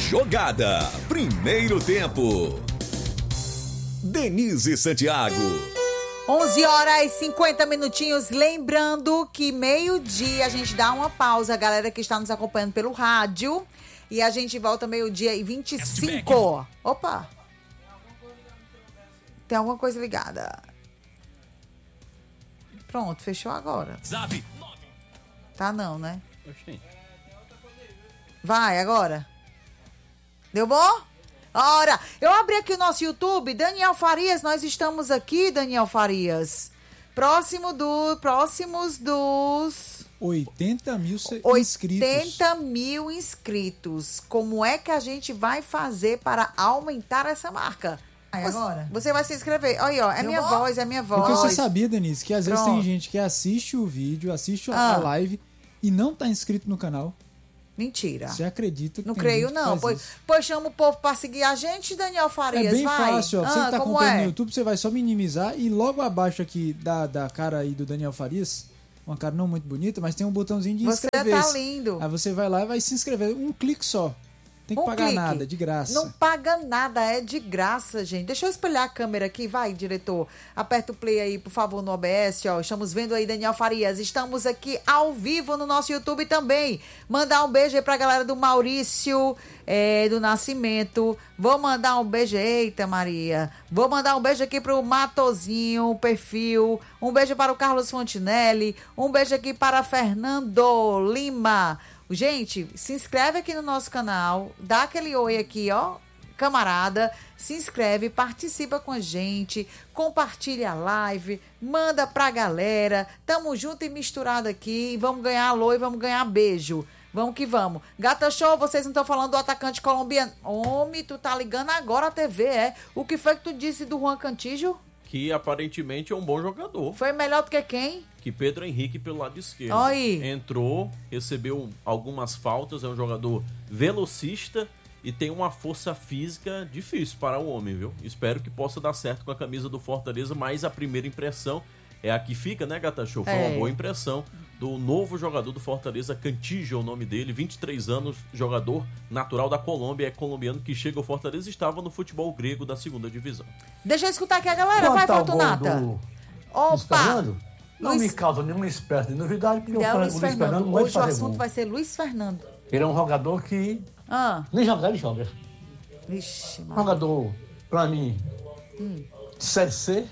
Jogada. Primeiro tempo. Denise Santiago. 11h50. Lembrando que meio-dia a gente dá uma pausa, galera que está nos acompanhando pelo rádio. E a gente volta meio-dia e 25. Opa! Tem alguma coisa ligada. Pronto, fechou agora. Tá não, né? Vai, agora. Deu bom? Ora, eu abri aqui o nosso YouTube, Daniel Farias, nós estamos aqui, Daniel Farias, próximos dos 80 mil inscritos. 80 mil inscritos. Como é que a gente vai fazer para aumentar essa marca? Agora? Você vai se inscrever. Olha, ó, é minha voz. Porque você sabia, Denise, que às vezes tem gente que assiste o vídeo, assiste a live e não tá inscrito no canal. Mentira. Você acredita que não creio, não. Pois chama o povo para seguir a gente, Daniel Farias. É bem fácil, ó. Você que tá acompanhando no YouTube, você vai só minimizar e logo abaixo aqui da cara aí do Daniel Farias, uma cara não muito bonita, mas tem um botãozinho de inscrever. Você tá lindo. Aí você vai lá e vai se inscrever. Um clique só. Tem que pagar nada, de graça. Não paga nada, é de graça, gente. Deixa eu espelhar a câmera aqui, vai, diretor. Aperta o play aí, por favor, no OBS, ó. Estamos vendo aí Daniel Farias. Estamos aqui ao vivo no nosso YouTube também. Mandar um beijo aí pra galera do Maurício do Nascimento. Vou mandar um beijo, eita Maria. Vou mandar um beijo aqui pro Matozinho, o perfil. Um beijo para o Carlos Fontinelli. Um beijo aqui para Fernando Lima. Gente, se inscreve aqui no nosso canal, dá aquele oi aqui, ó, camarada, se inscreve, participa com a gente, compartilha a live, manda pra galera, tamo junto e misturado aqui, vamos ganhar alô e vamos ganhar beijo. Vamos que vamos. Gata Show, vocês não estão falando do atacante colombiano. Homem, tu tá ligando agora a TV, é? O que foi que tu disse do Juan Cantillo? Que aparentemente é um bom jogador. Foi melhor do que quem? Que Pedro Henrique pelo lado esquerdo. Oi. Entrou, recebeu algumas faltas, é um jogador velocista e tem uma força física difícil para o homem, viu? Espero que possa dar certo com a camisa do Fortaleza, mas a primeira impressão é a que fica, né, Gata Show? Foi uma boa impressão do novo jogador do Fortaleza, Cantillo é o nome dele, 23 anos, jogador natural da Colômbia, é colombiano que chega ao Fortaleza e estava no futebol grego da segunda divisão. Deixa eu escutar aqui a galera, vai, Fortunata. Opa! Não me causa nenhuma espécie de novidade, porque o Luiz Fernando não hoje o assunto vai ser Luiz Fernando. Ele é um jogador que nem jogar ele joga. Vixe, mano. Jogador, pra mim, de Série C,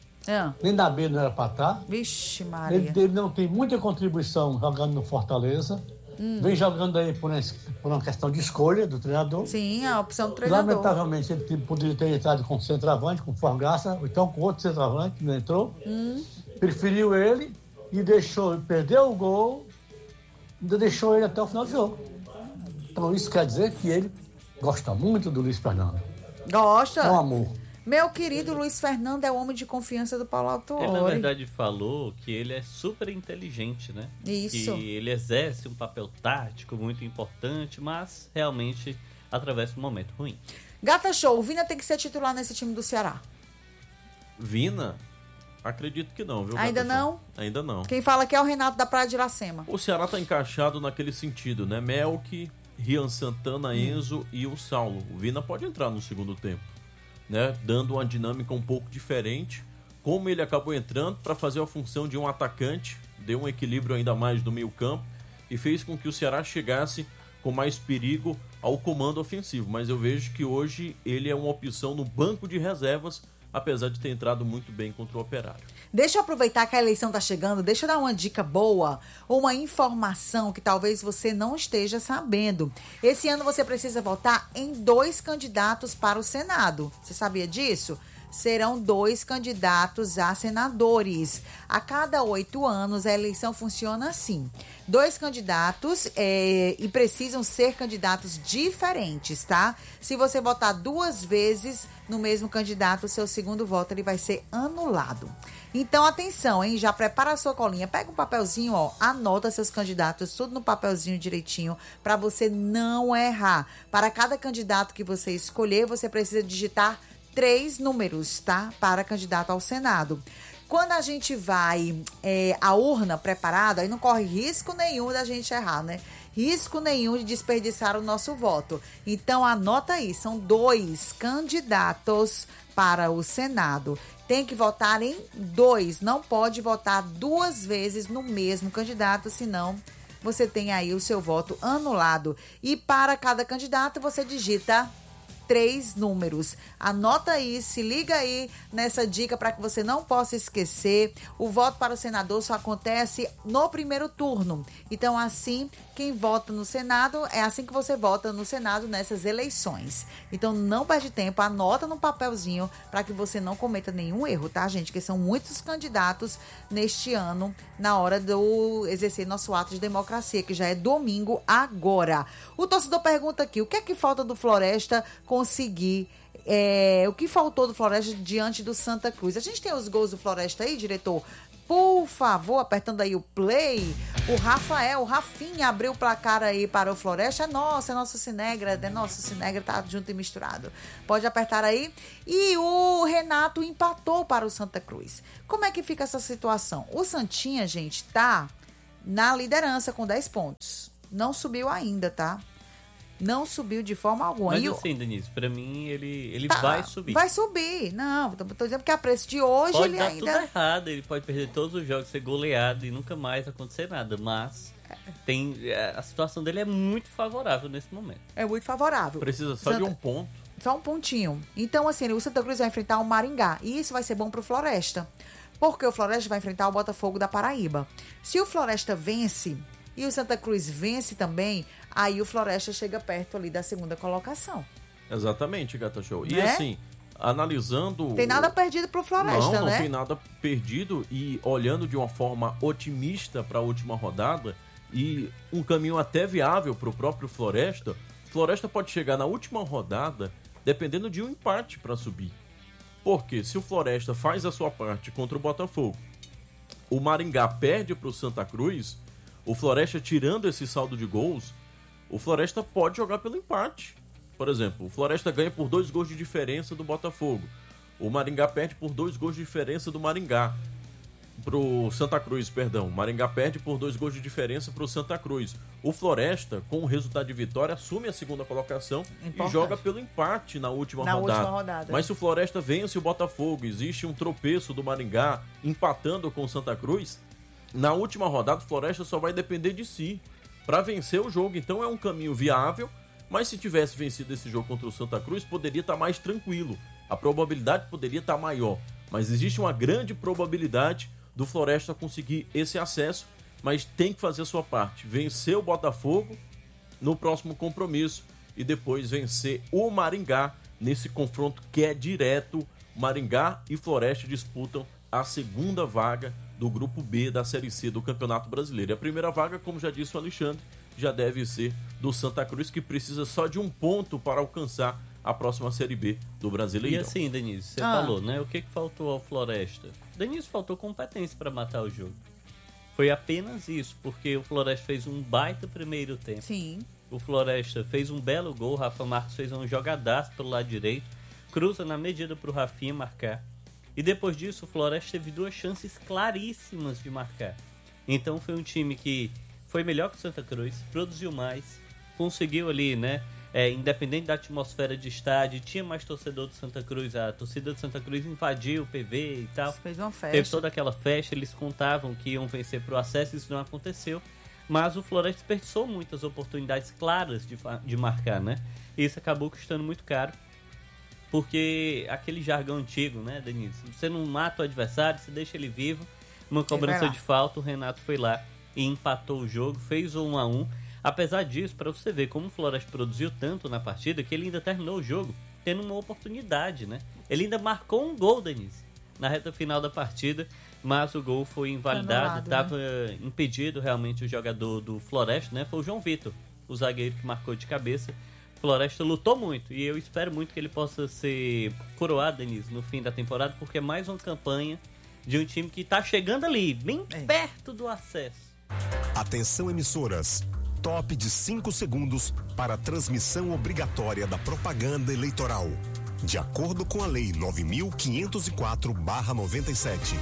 nem da B não era pra estar. Vixe, Maria. Ele não tem muita contribuição jogando no Fortaleza. Vem jogando aí por uma questão de escolha do treinador. Sim, a opção do treinador. Lamentavelmente, ele poderia ter entrado com centroavante, com Forgaça, ou então com outro centroavante, que não entrou. Preferiu ele e perdeu o gol, ainda deixou ele até o final do jogo. Então isso quer dizer que ele gosta muito do Luiz Fernando. Gosta? É um amor. Meu querido Luiz Fernando é o homem de confiança do Paulo Autuori. Ele, na verdade, falou que ele é super inteligente, né? Isso. Que ele exerce um papel tático muito importante, mas realmente atravessa um momento ruim. Gata Show, o Vina tem que ser titular nesse time do Ceará. Vina? Acredito que não, viu? Ainda não? Ainda não. Quem fala que é o Renato da Praia de Iracema. O Ceará tá encaixado naquele sentido, né? Melk, Rian Santana, Enzo e o Saulo. O Vina pode entrar no segundo tempo, né? Dando uma dinâmica um pouco diferente. Como ele acabou entrando para fazer a função de um atacante, deu um equilíbrio ainda mais no meio campo e fez com que o Ceará chegasse com mais perigo ao comando ofensivo. Mas eu vejo que hoje ele é uma opção no banco de reservas, apesar de ter entrado muito bem contra o Operário. Deixa eu aproveitar que a eleição está chegando, deixa eu dar uma dica boa, ou uma informação que talvez você não esteja sabendo. Esse ano você precisa votar em 2 candidatos para o Senado. Você sabia disso? Serão 2 candidatos a senadores. A cada 8 anos, a eleição funciona assim. 2 candidatos e precisam ser candidatos diferentes, tá? Se você votar 2 vezes no mesmo candidato, o seu segundo voto ele vai ser anulado. Então, atenção, hein? Já prepara a sua colinha, pega um papelzinho, ó, anota seus candidatos, tudo no papelzinho direitinho, para você não errar. Para cada candidato que você escolher, você precisa digitar 3 números, tá? Para candidato ao Senado. Quando a gente vai a urna preparada, aí não corre risco nenhum da gente errar, né? risco nenhum de desperdiçar o nosso voto. Então anota aí, são 2 candidatos para o Senado. Tem que votar em 2, não pode votar 2 vezes no mesmo candidato, senão você tem aí o seu voto anulado. E para cada candidato você digita 3 números. Anota aí, se liga aí nessa dica para que você não possa esquecer. O voto para o senador só acontece no primeiro turno. Então, assim, quem vota no Senado, é assim que você vota no Senado nessas eleições. Então, não perde tempo, anota no papelzinho para que você não cometa nenhum erro, tá, gente? Porque são muitos candidatos neste ano, na hora do exercer nosso ato de democracia, que já é domingo agora. O torcedor pergunta aqui, o que é que falta do Floresta conseguir, o que faltou do Floresta diante do Santa Cruz? A gente tem os gols do Floresta aí, diretor? Por favor, apertando aí o play. O Rafinha abriu o placar aí para o Floresta. É nosso Cinegra, tá junto e misturado. Pode apertar aí. E o Renato empatou para o Santa Cruz. Como é que fica essa situação? O Santinha, gente, tá na liderança com 10 pontos. Não subiu ainda, tá? Não subiu de forma alguma. Mas assim, Denise, pra mim ele vai subir. Vai subir. Não, tô dizendo que a preço de hoje pode ele dar ainda... tudo errado, ele pode perder todos os jogos, ser goleado e nunca mais acontecer nada, mas a situação dele é muito favorável nesse momento. É muito favorável. Precisa só de um ponto. Só um pontinho. Então, assim, o Santa Cruz vai enfrentar o Maringá. E isso vai ser bom pro Floresta. Porque o Floresta vai enfrentar o Botafogo da Paraíba. Se o Floresta vence e o Santa Cruz vence também, aí o Floresta chega perto ali da segunda colocação. Exatamente, Gata Show. Né? E assim, analisando... Tem nada perdido pro Floresta, não né? Não tem nada perdido, e olhando de uma forma otimista para a última rodada e um caminho até viável para o próprio Floresta, Floresta pode chegar na última rodada dependendo de um empate para subir. Porque se o Floresta faz a sua parte contra o Botafogo, o Maringá perde para o Santa Cruz, o Floresta tirando esse saldo de gols, o Floresta pode jogar pelo empate. Por exemplo, o Floresta ganha por 2 gols de diferença do Botafogo. O Maringá perde por 2 gols de diferença do Maringá. Pro Santa Cruz, perdão. O Maringá perde por 2 gols de diferença pro Santa Cruz. O Floresta, com o resultado de vitória, assume a segunda colocação e joga pelo empate na última rodada. Mas se o Floresta vence o Botafogo, existe um tropeço do Maringá empatando com o Santa Cruz, na última rodada o Floresta só vai depender de si para vencer o jogo. Então é um caminho viável, mas se tivesse vencido esse jogo contra o Santa Cruz, poderia estar mais tranquilo. A probabilidade poderia estar maior, mas existe uma grande probabilidade do Floresta conseguir esse acesso, mas tem que fazer a sua parte. Vencer o Botafogo no próximo compromisso e depois vencer o Maringá nesse confronto que é direto. Maringá e Floresta disputam a segunda vaga do Grupo B da Série C do Campeonato Brasileiro. E a primeira vaga, como já disse o Alexandre, já deve ser do Santa Cruz, que precisa só de um ponto para alcançar a próxima Série B do Brasileirão. E assim, Denise, você falou, né? O que faltou ao Floresta? Denise, faltou competência para matar o jogo. Foi apenas isso, porque o Floresta fez um baita primeiro tempo. Sim. O Floresta fez um belo gol, o Rafa Marcos fez um jogadaço pelo lado direito, cruza na medida para o Rafinha marcar. E depois disso, o Floresta teve 2 chances claríssimas de marcar. Então foi um time que foi melhor que o Santa Cruz, produziu mais, conseguiu ali, né? Independente da atmosfera de estádio, tinha mais torcedor do Santa Cruz, a torcida do Santa Cruz invadiu o PV e tal. Fez uma festa. Teve toda aquela festa, eles contavam que iam vencer pro acesso, isso não aconteceu. Mas o Floresta desperdiçou muitas oportunidades claras de marcar, né? E isso acabou custando muito caro. Porque aquele jargão antigo, né, Denise? Você não mata o adversário, você deixa ele vivo. Uma cobrança de falta, o Renato foi lá e empatou o jogo, fez o 1-1. Apesar disso, para você ver como o Floresta produziu tanto na partida, que ele ainda terminou o jogo tendo uma oportunidade, né? Ele ainda marcou um gol, Denise, na reta final da partida, mas o gol foi invalidado, estava impedido realmente o jogador do Floresta, né? Foi o João Vitor, o zagueiro que marcou de cabeça. O Floresta lutou muito e eu espero muito que ele possa ser coroado, Denise, no fim da temporada, porque é mais uma campanha de um time que está chegando ali, bem perto do acesso. Atenção, emissoras. Top de 5 segundos para a transmissão obrigatória da propaganda eleitoral. De acordo com a Lei 9.504/97.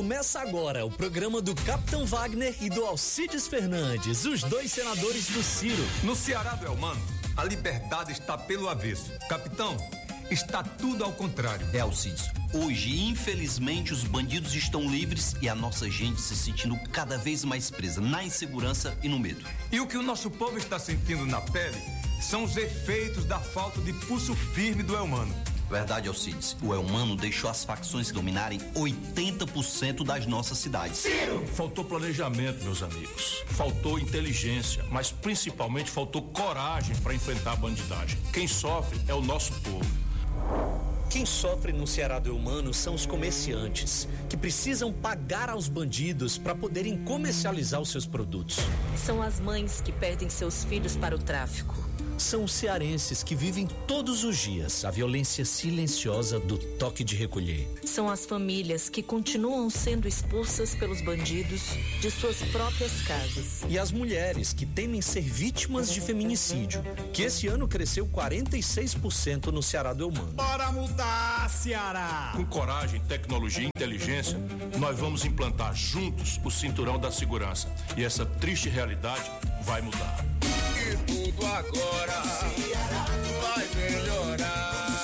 Começa agora o programa do Capitão Wagner e do Alcides Fernandes, os dois senadores do Ciro. No Ceará do Elmano, a liberdade está pelo avesso. Capitão, está tudo ao contrário. Alcides, hoje, infelizmente, os bandidos estão livres e a nossa gente se sentindo cada vez mais presa na insegurança e no medo. E o que o nosso povo está sentindo na pele são os efeitos da falta de pulso firme do Elmano. Verdade, Alcides. O Elmano deixou as facções dominarem 80% das nossas cidades. Ciro! Faltou planejamento, meus amigos. Faltou inteligência, mas principalmente faltou coragem para enfrentar a bandidagem. Quem sofre é o nosso povo. Quem sofre no Ceará do Elmano são os comerciantes, que precisam pagar aos bandidos para poderem comercializar os seus produtos. São as mães que perdem seus filhos para o tráfico. São os cearenses que vivem todos os dias a violência silenciosa do toque de recolher. São as famílias que continuam sendo expulsas pelos bandidos de suas próprias casas. E as mulheres que temem ser vítimas de feminicídio, que esse ano cresceu 46% no Ceará do Elmano. Bora mudar, Ceará! Com coragem, tecnologia e inteligência, nós vamos implantar juntos o cinturão da segurança. E essa triste realidade vai mudar. E tudo agora vai melhorar.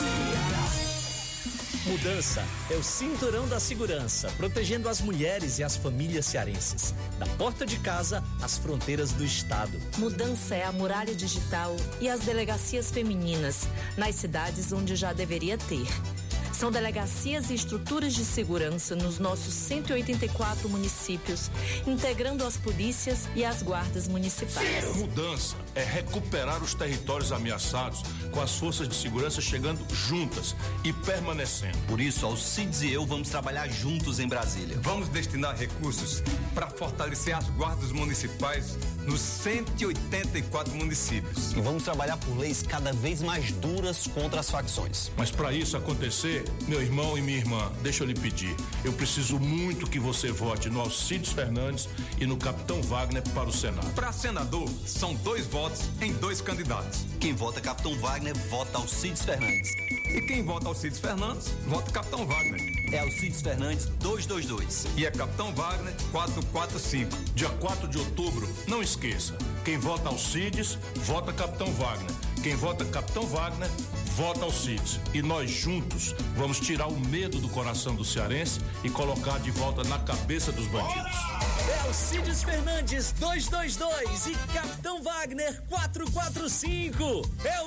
Mudança é o cinturão da segurança, protegendo as mulheres e as famílias cearenses. Da porta de casa às fronteiras do estado. Mudança é a muralha digital e as delegacias femininas, nas cidades onde já deveria ter. São delegacias e estruturas de segurança nos nossos 184 municípios, integrando as polícias e as guardas municipais. Mudança é recuperar os territórios ameaçados com as forças de segurança chegando juntas e permanecendo. Por isso, Alcides e eu vamos trabalhar juntos em Brasília. Vamos destinar recursos para fortalecer as guardas municipais nos 184 municípios. E vamos trabalhar por leis cada vez mais duras contra as facções. Mas para isso acontecer, meu irmão e minha irmã, deixa eu lhe pedir, eu preciso muito que você vote no Alcides Fernandes e no Capitão Wagner para o Senado. Para senador, são 2 votos em 2 candidatos. Quem vota Capitão Wagner, vota Alcides Fernandes. E quem vota Alcides Fernandes, vota Capitão Wagner. É Alcides Fernandes 222. E é Capitão Wagner 445. Dia 4 de outubro, não esqueça, quem vota Alcides, vota Capitão Wagner. Quem vota Capitão Wagner, vota Alcides. E nós juntos vamos tirar o medo do coração do cearense e colocar de volta na cabeça dos bandidos. É Alcides Fernandes 222 e Capitão Wagner 445. É